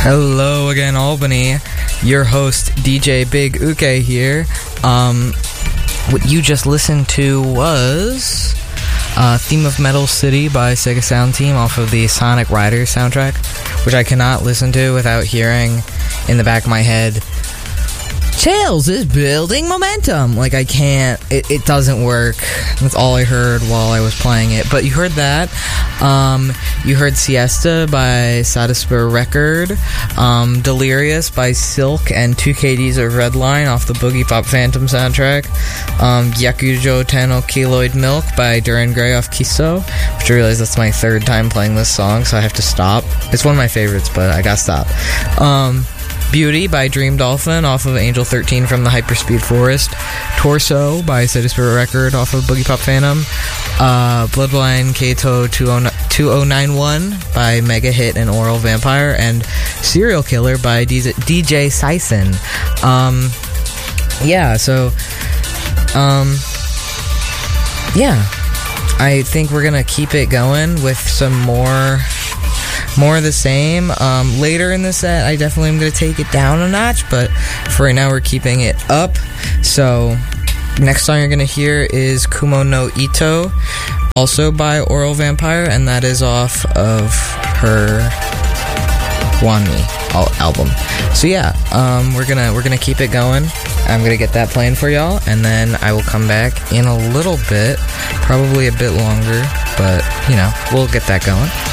Hello again, Albany. Your host, DJ Big Uke here. What you just listened to was Theme of Metal City by Sega Sound Team off of the Sonic Riders soundtrack, which I cannot listen to without hearing in the back of my head, Tails is building momentum. Like, I can't, it doesn't work. That's all I heard while I was playing it. But you heard that. You heard Siesta by Sadispur Record, Delirious by Silk and 2KDs of Redline off the Boogie Pop Phantom soundtrack, Yakujo Tano Keloid Milk by Duran Gray off Kiso, which I realize that's my third time playing this song, so I have to stop. It's one of my favorites, but I gotta stop. Beauty by Dream Dolphin off of Angel 13 from the Hyperspeed Forest, Torso by City Spirit Record off of Boogie Pop Phantom, Bloodline Kato 2091 by Mega Hit and Oral Vampire, and Serial Killer by DJ Sison. I think we're gonna keep it going with some more of the same. Later in the set, I definitely am going to take it down a notch, but for right now, we're keeping it up. So, next song you're going to hear is Kumo no Ito, also by Oral Vampire, and that is off of her Wanmi album. So yeah, we're gonna keep it going. I'm gonna get that playing for y'all, and then I will come back in a little bit, probably a bit longer, but you know, we'll get that going.